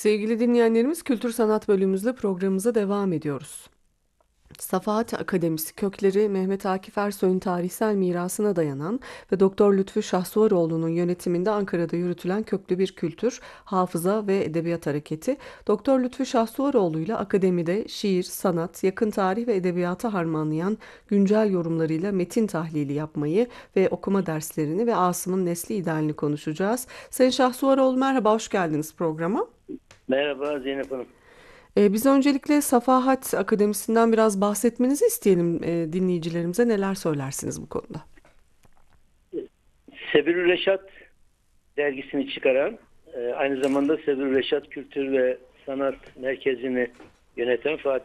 Sevgili dinleyenlerimiz, Kültür Sanat bölümümüzle programımıza devam ediyoruz. Safahat Akademisi kökleri Mehmet Akif Ersoy'un tarihsel mirasına dayanan ve Doktor Lütfü Şahsuvaroğlu'nun yönetiminde Ankara'da yürütülen köklü bir kültür, hafıza ve edebiyat hareketi. Doktor Lütfü Şahsuvaroğlu ile akademide şiir, sanat, yakın tarih ve edebiyatı harmanlayan güncel yorumlarıyla metin tahlili yapmayı ve okuma derslerini ve Asım'ın nesli idealini konuşacağız. Sayın Şahsuvaroğlu, merhaba, hoş geldiniz programa. Merhaba Zeynep Hanım. Biz öncelikle Safahat Akademisi'nden biraz bahsetmenizi isteyelim, dinleyicilerimize. Neler söylersiniz bu konuda? Sebil Reşat dergisini çıkaran, aynı zamanda Sebil Reşat Kültür ve Sanat Merkezi'ni yöneten Fatih